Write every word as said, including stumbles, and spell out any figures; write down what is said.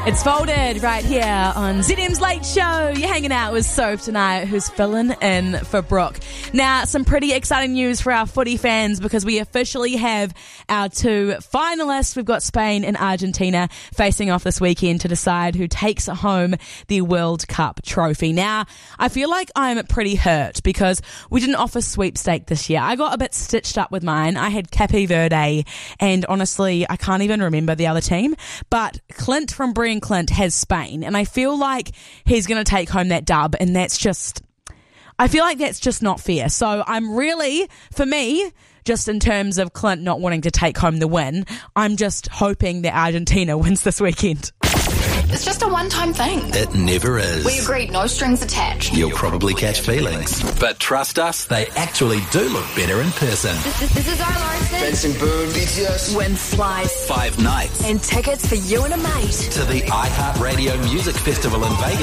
It's Folded right here on Z M's Late Show. You're hanging out with Soph tonight, who's filling in for Brooke. Now, some pretty exciting news for our footy fans because we officially have our two finalists. We've got Spain and Argentina facing off this weekend to decide who takes home the World Cup trophy. Now, I feel like I'm pretty hurt because we didn't offer sweepstake this year. I got a bit stitched up with mine. I had Cape Verde, and honestly, I can't even remember the other team. But Clint from Brian Clint has Spain, and I feel like he's going to take home that dub, and that's just, I feel like that's just not fair. So I'm really, for me, just in terms of Clint not wanting to take home the win, I'm just hoping that Argentina wins this weekend. It's just a one-time thing. It never is. We agreed, no strings attached. You'll probably catch feelings. But trust us, they actually do look better in person. This is, this is our Larson. Benson Boone, B T S. Win Slice. Five nights. And tickets for you and a mate. To the iHeartRadio Music Festival in Vegas.